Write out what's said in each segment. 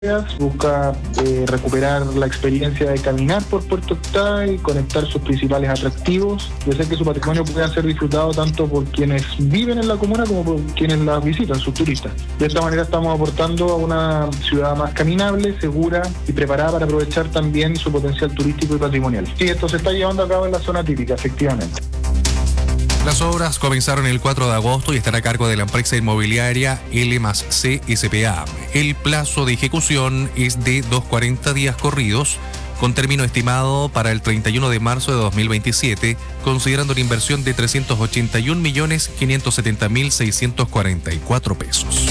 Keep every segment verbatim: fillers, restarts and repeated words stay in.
busca eh, recuperar la experiencia de caminar por Puerto Octay, conectar sus principales atractivos y hacer que su patrimonio pueda ser disfrutado tanto por quienes viven en la comuna como por quienes la visitan, sus turistas. De esta manera estamos aportando a una ciudad más caminable, segura y preparada para aprovechar también su potencial turístico y patrimonial. Sí, esto se está llevando a cabo en la zona típica, efectivamente. Las obras comenzaron el cuatro de agosto y están a cargo de la empresa inmobiliaria L más C S P A. El plazo de ejecución es de doscientos cuarenta días corridos, con término estimado para el treinta y uno de marzo de dos mil veintisiete, considerando una inversión de trescientos ochenta y un millones quinientos setenta mil seiscientos cuarenta y cuatro pesos.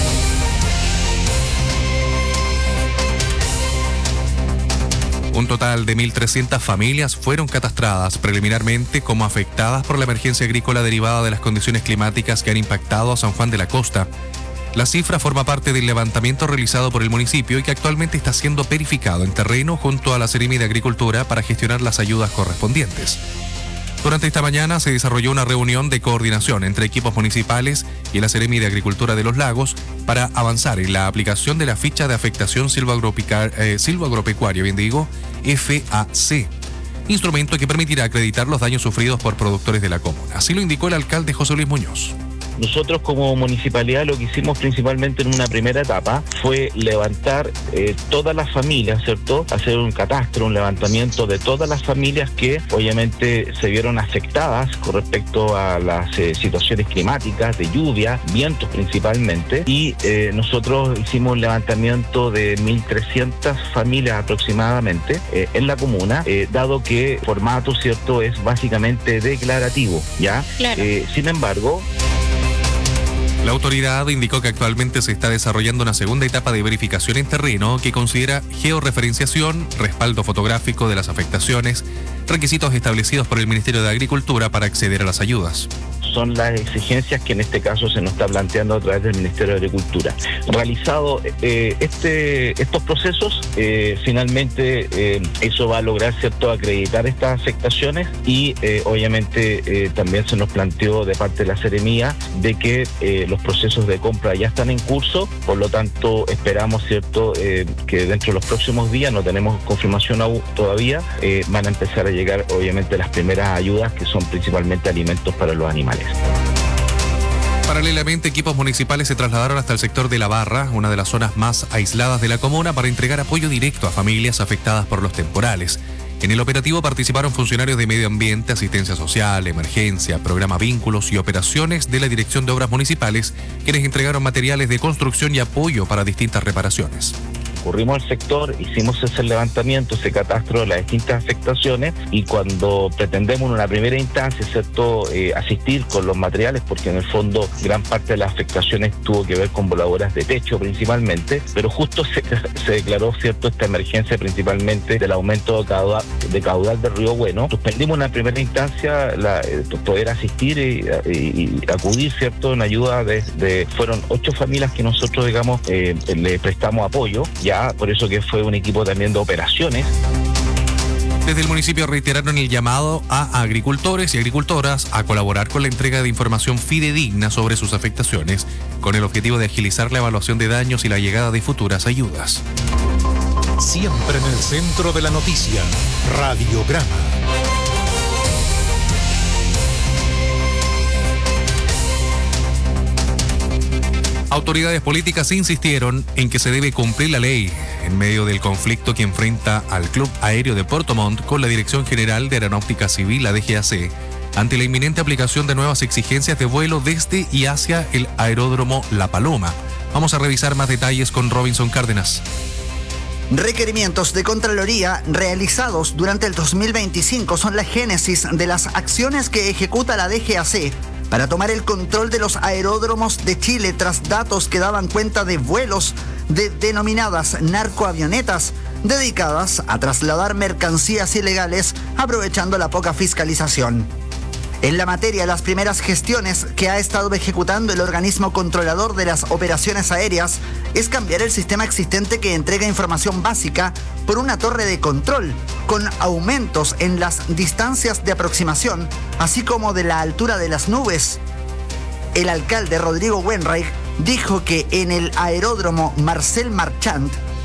Un total de mil trescientas familias fueron catastradas preliminarmente como afectadas por la emergencia agrícola derivada de las condiciones climáticas que han impactado a San Juan de la Costa. La cifra forma parte del levantamiento realizado por el municipio y que actualmente está siendo verificado en terreno junto a la Seremi de Agricultura para gestionar las ayudas correspondientes. Durante esta mañana se desarrolló una reunión de coordinación entre equipos municipales y la Seremi de Agricultura de los Lagos para avanzar en la aplicación de la ficha de afectación silvoagropecuaria, eh, silvoagropecuaria, bien digo, F A C, instrumento que permitirá acreditar los daños sufridos por productores de la comuna. Así lo indicó el alcalde José Luis Muñoz. Nosotros como municipalidad lo que hicimos principalmente en una primera etapa fue levantar eh, todas las familias, ¿cierto? Hacer un catastro, un levantamiento de todas las familias que obviamente se vieron afectadas con respecto a las eh, situaciones climáticas, de lluvia, vientos principalmente, y eh, nosotros hicimos un levantamiento de mil trescientas familias aproximadamente eh, en la comuna, eh, dado que el formato, ¿cierto?, es básicamente declarativo, ¿ya? Claro. Eh, sin embargo... La autoridad indicó que actualmente se está desarrollando una segunda etapa de verificación en terreno que considera georreferenciación, respaldo fotográfico de las afectaciones, requisitos establecidos por el Ministerio de Agricultura para acceder a las ayudas. Son las exigencias que en este caso se nos está planteando a través del Ministerio de Agricultura. Realizado eh, este, estos procesos, eh, finalmente eh, eso va a lograr, ¿cierto?, acreditar estas afectaciones y eh, obviamente eh, también se nos planteó de parte de la Seremía de que eh, los procesos de compra ya están en curso, por lo tanto esperamos, ¿cierto?, eh, que dentro de los próximos días, no tenemos confirmación aún todavía, eh, van a empezar a llegar obviamente las primeras ayudas que son principalmente alimentos para los animales. Paralelamente, equipos municipales se trasladaron hasta el sector de La Barra, una de las zonas más aisladas de la comuna, para entregar apoyo directo a familias afectadas por los temporales. En el operativo participaron funcionarios de Medio Ambiente, Asistencia Social, Emergencia, Programa Vínculos y Operaciones de la Dirección de Obras Municipales, quienes entregaron materiales de construcción y apoyo para distintas reparaciones. Corrimos al sector, hicimos ese levantamiento, ese catastro de las distintas afectaciones y cuando pretendemos en una primera instancia, ¿cierto?, eh, asistir con los materiales, porque en el fondo gran parte de las afectaciones tuvo que ver con voladoras de techo principalmente, pero justo se, se declaró, ¿cierto?, esta emergencia principalmente del aumento de caudal, de caudal del río Bueno. Suspendimos en una primera instancia la, eh, poder asistir y, y, y acudir, ¿cierto?, en ayuda de, de fueron ocho familias que nosotros, digamos, eh, le prestamos apoyo. Ya, por eso que fue un equipo también de operaciones. Desde el municipio reiteraron el llamado a agricultores y agricultoras a colaborar con la entrega de información fidedigna sobre sus afectaciones, con el objetivo de agilizar la evaluación de daños y la llegada de futuras ayudas. Siempre en el centro de la noticia, Radiograma. Autoridades políticas insistieron en que se debe cumplir la ley en medio del conflicto que enfrenta al Club Aéreo de Puerto Montt con la Dirección General de Aeronáutica Civil, la D G A C, ante la inminente aplicación de nuevas exigencias de vuelo desde y hacia el aeródromo La Paloma. Vamos a revisar más detalles con Robinson Cárdenas. Requerimientos de Contraloría realizados durante el dos mil veinticinco son la génesis de las acciones que ejecuta la D G A C para tomar el control de los aeródromos de Chile tras datos que daban cuenta de vuelos de denominadas narcoavionetas dedicadas a trasladar mercancías ilegales aprovechando la poca fiscalización. En la materia, las primeras gestiones que ha estado ejecutando el organismo controlador de las operaciones aéreas es cambiar el sistema existente que entrega información básica por una torre de control, con aumentos en las distancias de aproximación, así como de la altura de las nubes. El alcalde Rodrigo Wenreich dijo que en el aeródromo Marcel Marchand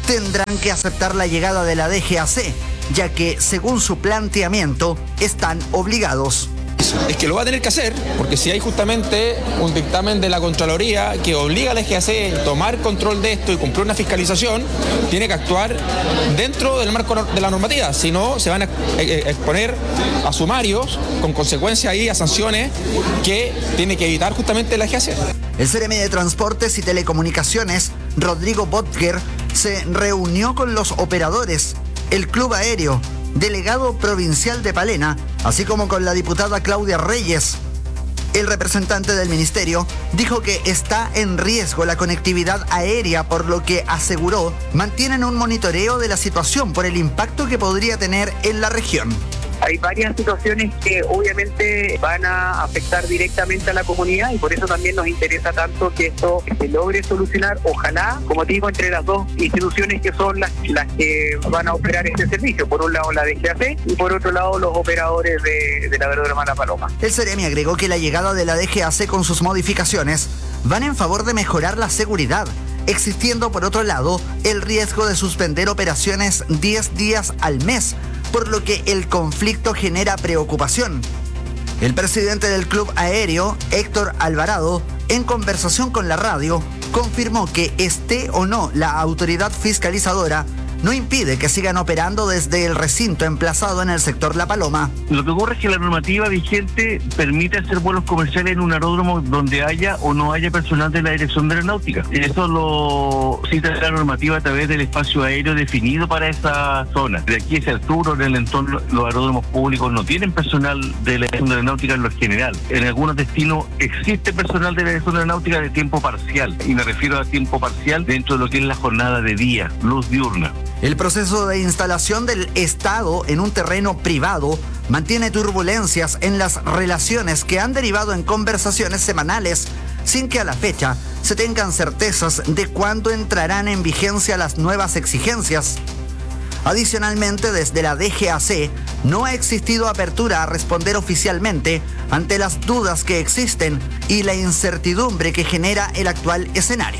tendrán que aceptar la llegada de la D G A C, ya que, según su planteamiento, están obligados. Es que lo va a tener que hacer, porque si hay justamente un dictamen de la Contraloría que obliga a la D G A C a tomar control de esto y cumplir una fiscalización, tiene que actuar dentro del marco de la normativa, si no se van a exponer a sumarios con consecuencias y a sanciones que tiene que evitar justamente la D G A C. El Seremi de Transportes y Telecomunicaciones, Rodrigo Botger, se reunió con los operadores, el Club Aéreo, delegado provincial de Palena, así como con la diputada Claudia Reyes. El representante del ministerio dijo que está en riesgo la conectividad aérea, por lo que aseguró mantienen un monitoreo de la situación por el impacto que podría tener en la región. Hay varias situaciones que obviamente van a afectar directamente a la comunidad y por eso también nos interesa tanto que esto se logre solucionar, ojalá, como te digo, entre las dos instituciones que son las, las que van a operar este servicio. Por un lado la D G A C y por otro lado los operadores de, de la Aeródromo La Paloma. El Seremi agregó que la llegada de la D G A C con sus modificaciones van en favor de mejorar la seguridad, existiendo por otro lado el riesgo de suspender operaciones diez días al mes, por lo que el conflicto genera preocupación. El presidente del Club Aéreo, Héctor Alvarado, en conversación con la radio, confirmó que esté o no la autoridad fiscalizadora, no impide que sigan operando desde el recinto emplazado en el sector La Paloma. Lo que ocurre es que la normativa vigente permite hacer vuelos comerciales en un aeródromo donde haya o no haya personal de la Dirección de Aeronáutica. Eso lo cita la normativa a través del espacio aéreo definido para esa zona. De aquí hacia el sur, en el entorno, los aeródromos públicos no tienen personal de la Dirección de Aeronáutica en lo general. En algunos destinos existe personal de la Dirección de Aeronáutica de tiempo parcial, y me refiero a tiempo parcial dentro de lo que es la jornada de día, luz diurna. El proceso de instalación del Estado en un terreno privado mantiene turbulencias en las relaciones que han derivado en conversaciones semanales sin que a la fecha se tengan certezas de cuándo entrarán en vigencia las nuevas exigencias. Adicionalmente, desde la D G A C no ha existido apertura a responder oficialmente ante las dudas que existen y la incertidumbre que genera el actual escenario.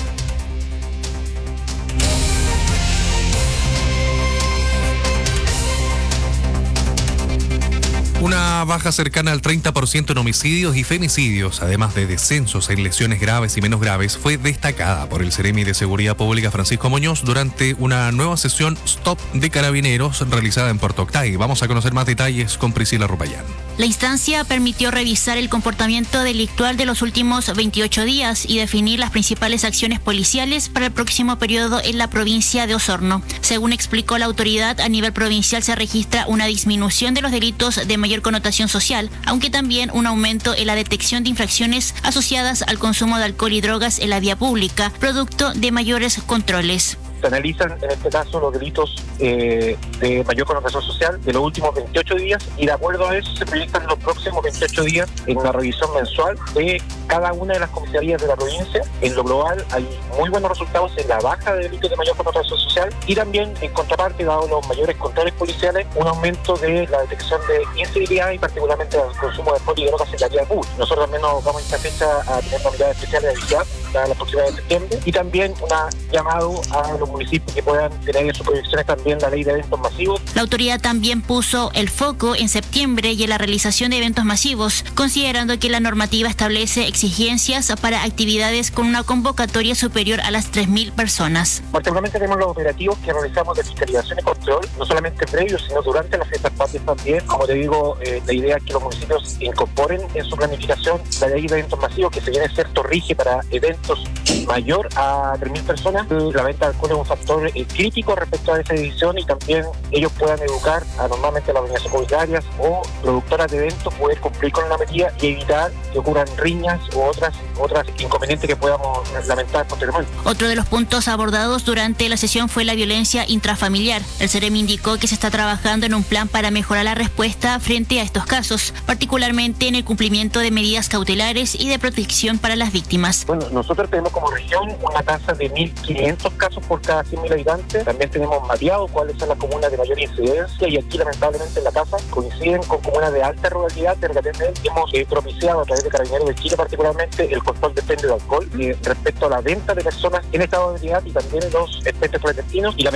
Una baja cercana al treinta por ciento en homicidios y femicidios, además de descensos en lesiones graves y menos graves, fue destacada por el Seremi de Seguridad Pública Francisco Muñoz durante una nueva sesión Stop de Carabineros realizada en Puerto Octay. Vamos a conocer más detalles con Priscila Rupayán. La instancia permitió revisar el comportamiento delictual de los últimos veintiocho días y definir las principales acciones policiales para el próximo periodo en la provincia de Osorno. Según explicó la autoridad, a nivel provincial se registra una disminución de los delitos de mayor connotación social, aunque también un aumento en la detección de infracciones asociadas al consumo de alcohol y drogas en la vía pública, producto de mayores controles. Se analizan en este caso los delitos eh, de mayor connotación social de los últimos veintiocho días y de acuerdo a eso se proyectan los próximos veintiocho días en una revisión mensual de cada una de las comisarías de la provincia. En lo global hay muy buenos resultados en la baja de delitos de mayor connotación social y también en contraparte, dado los mayores controles policiales, un aumento de la detección de incivilidad y particularmente el consumo de alcohol y drogas en la vía pública. Nosotros también nos vamos a esta fecha a tener una unidad especial de vigilancia para la próxima de septiembre y también un llamado a los municipios que puedan tener en sus proyecciones también la ley de eventos masivos. La autoridad también puso el foco en septiembre y en la realización de eventos masivos, considerando que la normativa establece exigencias para actividades con una convocatoria superior a las tres mil personas. Particularmente tenemos los operativos que realizamos de fiscalización y control, no solamente previos, sino durante las fiestas patrias también. Como te digo, eh, la idea es que los municipios incorporen en su planificación la ley de eventos masivos, que si bien es cierto rige para eventos mayor a tres mil personas, la venta de alcohol es un factor eh, crítico respecto a esa decisión y también ellos puedan educar a normalmente las organizaciones comunitarias o productoras de eventos poder cumplir con la medida y evitar que ocurran riñas u otras, otras inconvenientes que podamos lamentar posteriormente. Otro de los puntos abordados durante la sesión fue la violencia intrafamiliar. El Seremi indicó que se está trabajando en un plan para mejorar la respuesta frente a estos casos, particularmente en el cumplimiento de medidas cautelares y de protección para las víctimas. Bueno, nosotros Nosotros tenemos como región una tasa de mil quinientos casos por cada cien mil habitantes. También tenemos mapeado cuáles son las comunas de mayor incidencia y aquí lamentablemente en la tasa coinciden con comunas de alta ruralidad. Hemos eh, propiciado a través de Carabineros de Chile particularmente el control de expendio de alcohol eh, respecto a la venta de personas en estado de ebriedad y también los expedientes clandestinos y la